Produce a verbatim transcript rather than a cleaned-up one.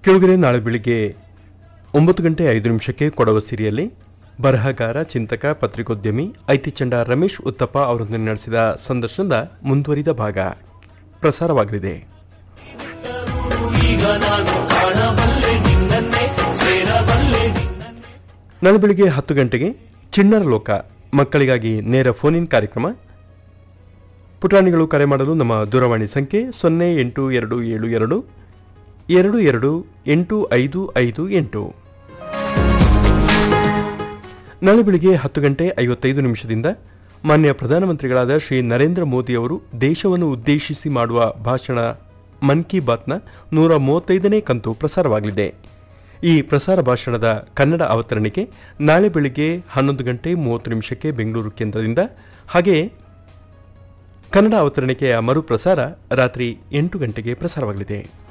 ಕೆಳಗರೆ ನಾಳೆ ಬೆಳಿಗ್ಗೆ ಒಂಬತ್ತು ಗಂಟೆ ಐದು ನಿಮಿಷಕ್ಕೆ ಕೊಡವ ಸಿರಿಯಲ್ಲಿ ಬರಹಗಾರ ಚಿಂತಕ ಪತ್ರಿಕೋದ್ಯಮಿ ಐತಿಚಂಡ ರಮೇಶ್ ಉತ್ತಪ್ಪ ಅವರೊಂದಿಗೆ ನಡೆಸಿದ ಸಂದರ್ಶನದ ಮುಂದುವರಿದ ಭಾಗ ಪ್ರಸಾರವಾಗಲಿದೆ. ನಾಳೆ ಬೆಳಿಗ್ಗೆ ಹತ್ತು ಗಂಟೆಗೆ ಚಿಣ್ಣರ ಲೋಕ ಮಕ್ಕಳಿಗಾಗಿ ನೇರ ಫೋನ್ ಇನ್ ಕಾರ್ಯಕ್ರಮ. ಪುಟಾಣಿಗಳು ಕರೆ ಮಾಡಲು ನಮ್ಮ ದೂರವಾಣಿ ಸಂಖ್ಯೆ ಸೊನ್ನೆ ಎಂಟು ಎರಡು ಏಳು ಎರಡು ಎರಡು ಎರಡು ಎಂಟು ಐದು ಐದು ಎಂಟು. ನಾಳೆ ಬೆಳಿಗ್ಗೆ ಹತ್ತು ಗಂಟೆ ಐವತ್ತೈದು ನಿಮಿಷದಿಂದ ಮಾನ್ಯ ಪ್ರಧಾನಮಂತ್ರಿಗಳಾದ ಶ್ರೀ ನರೇಂದ್ರ ಮೋದಿ ಅವರು ದೇಶವನ್ನು ಉದ್ದೇಶಿಸಿ ಮಾಡುವ ಭಾಷಣ ಮನ್ ಕಿ ಬಾತ್ನ ನೂರ ಮೂವತ್ತೈದನೇ ಕಂತು ಪ್ರಸಾರವಾಗಲಿದೆ. ಈ ಪ್ರಸಾರ ಭಾಷಣದ ಕನ್ನಡ ಅವತರಣಿಕೆ ನಾಳೆ ಬೆಳಿಗ್ಗೆ ಹನ್ನೊಂದು ಗಂಟೆ ಮೂವತ್ತು ನಿಮಿಷಕ್ಕೆ ಬೆಂಗಳೂರು ಕೇಂದ್ರದಿಂದ, ಹಾಗೆಯೇ ಕನ್ನಡ ಅವತರಣಿಕೆಯ ಮರುಪ್ರಸಾರ ರಾತ್ರಿ ಎಂಟು ಗಂಟೆಗೆ ಪ್ರಸಾರವಾಗಲಿದೆ.